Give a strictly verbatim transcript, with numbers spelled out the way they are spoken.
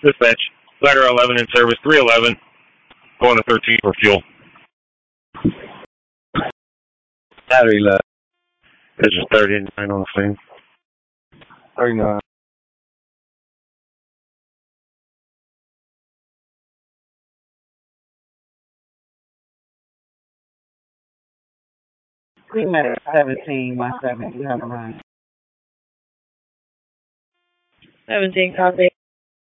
Dispatch, Ladder eleven in service, three eleven, going to thirteen for fuel. Ladder eleven. This is thirty-nine on the scene. thirty-nine. Three minutes, seventeen, one seven, you have a line. seventeen, copy.